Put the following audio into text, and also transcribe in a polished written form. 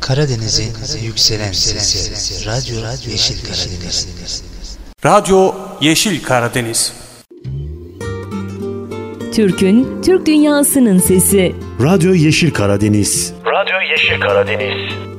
Karadeniz'in yükselen sesi. Radyo Yeşil Karadeniz. Radyo Yeşil Karadeniz. Türk'ün, Türk dünyasının sesi. Radyo Yeşil Karadeniz. Radyo Yeşil Karadeniz.